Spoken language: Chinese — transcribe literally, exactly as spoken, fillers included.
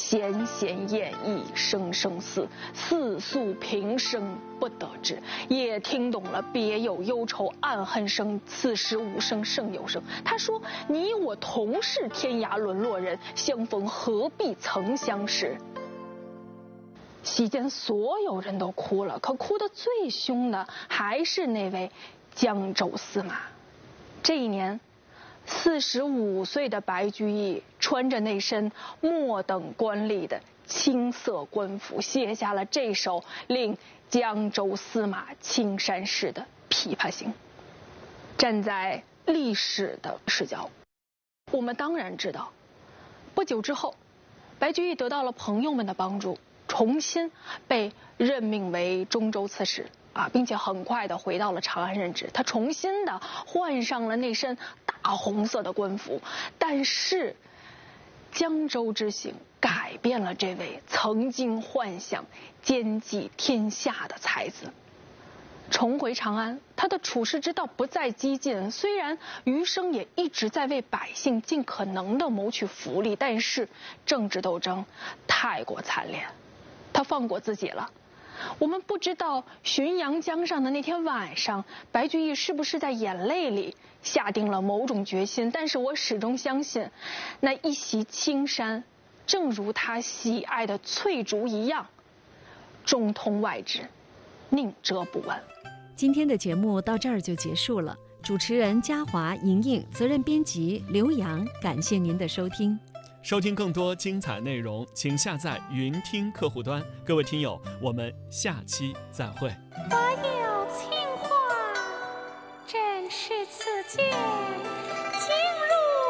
弦弦掩抑，声声思，似诉平生不得志。也听懂了别有忧愁暗恨生，此时无声胜有声。他说：你我同是天涯沦落人，相逢何必曾相识。席间所有人都哭了，可哭得最凶的还是那位江州司马。这一年，四十五岁的白居易穿着那身末等官吏的青色官服，写下了这首令江州司马青衫湿的琵琶行。站在历史的视角，我们当然知道，不久之后，白居易得到了朋友们的帮助，重新被任命为中州刺史啊，并且很快的回到了长安任职。他重新的换上了那身大红色的官服，但是江州之行改变了这位曾经幻想兼济天下的才子。重回长安，他的处世之道不再激进，虽然余生也一直在为百姓尽可能的谋取福利，但是政治斗争太过惨烈，他放过自己了。我们不知道浔阳江上的那天晚上，白居易是不是在眼泪里下定了某种决心，但是我始终相信，那一袭青衫正如他喜爱的翠竹一样，中通外直，宁折不弯。 今天的节目到这儿就结束了，主持人嘉华、莹莹，责任编辑刘洋，感谢您的收听。 收听更多精彩内容，请下载云听客户端。各位听友，我们下期再会。 我有情话，真是此间。